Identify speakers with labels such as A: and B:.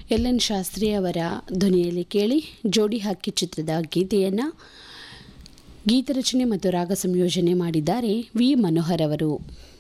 A: L N Shastri ಅವರ ಧ್ವನಿಯಲ್ಲಿ ಕೇಳಿ. ಜೋಡಿ ಹಕ್ಕಿ ಚಿತ್ರದ ಗೀತೆಯನ್ನು ಗೀತರಚನೆ ಮತ್ತು ರಾಗ ಸಂಯೋಜನೆ ಮಾಡಿದ್ದಾರೆ ವಿ ಮನೋಹರ್ ಅವರು.